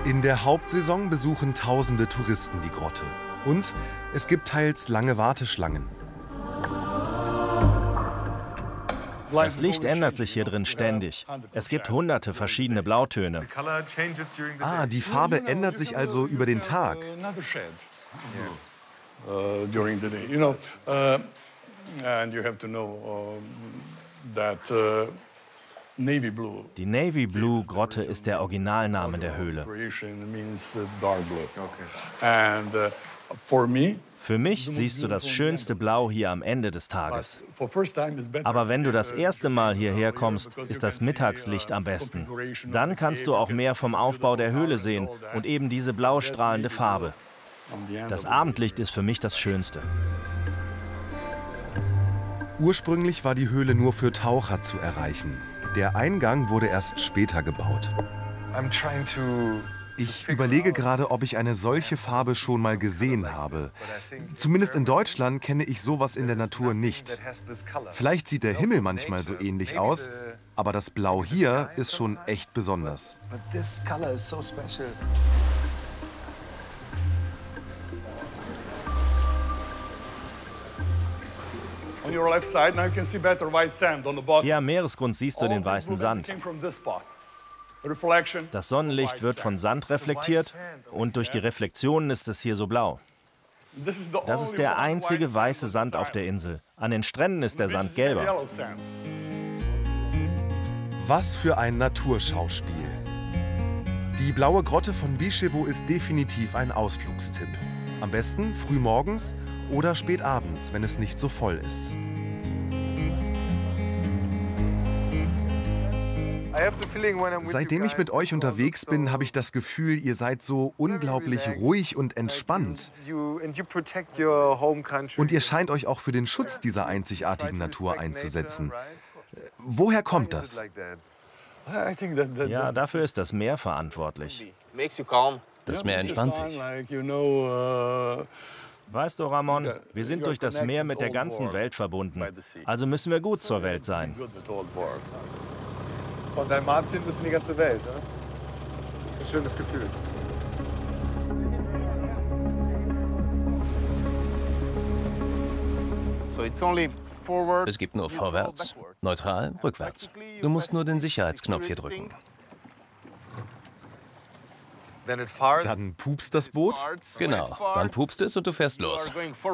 In der Hauptsaison besuchen tausende Touristen die Grotte. Und es gibt teils lange Warteschlangen. Das Licht ändert sich hier drin ständig. Es gibt hunderte verschiedene Blautöne. Ah, die Farbe ändert sich also über den Tag. Die Navy Blue Grotte ist der Originalname der Höhle. Für mich siehst du das schönste Blau hier am Ende des Tages. Aber wenn du das erste Mal hierher kommst, ist das Mittagslicht am besten. Dann kannst du auch mehr vom Aufbau der Höhle sehen und eben diese blau strahlende Farbe. Das Abendlicht ist für mich das Schönste. Ursprünglich war die Höhle nur für Taucher zu erreichen. Der Eingang wurde erst später gebaut. Ich überlege gerade, ob ich eine solche Farbe schon mal gesehen habe. Zumindest in Deutschland kenne ich sowas in der Natur nicht. Vielleicht sieht der Himmel manchmal so ähnlich aus, aber das Blau hier ist schon echt besonders. Hier am Meeresgrund siehst du den weißen Sand. Das Sonnenlicht wird von Sand reflektiert und durch die Reflexionen ist es hier so blau. Das ist der einzige weiße Sand auf der Insel. An den Stränden ist der Sand gelber. Was für ein Naturschauspiel. Die blaue Grotte von Biševo ist definitiv ein Ausflugstipp. Am besten früh morgens oder spät abends, wenn es nicht so voll ist. Seitdem ich mit euch unterwegs bin, habe ich das Gefühl, ihr seid so unglaublich ruhig und entspannt. Und ihr scheint euch auch für den Schutz dieser einzigartigen Natur einzusetzen. Woher kommt das? Ja, dafür ist das Meer verantwortlich. Das Meer entspannt dich. Weißt du, Ramon, wir sind durch das Meer mit der ganzen Welt verbunden. Also müssen wir gut zur Welt sein. Von Dalmatien bis in die ganze Welt. Ne? Das ist ein schönes Gefühl. Es gibt nur vorwärts, neutral, rückwärts. Du musst nur den Sicherheitsknopf hier drücken. Dann pupst das Boot? Genau, dann pupst es und du fährst los.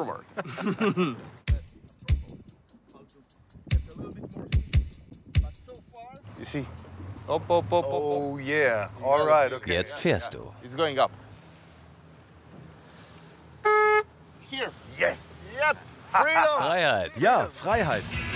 Oh yeah, alright, okay. Jetzt fährst du. Yes! Freiheit. Ja, Freiheit.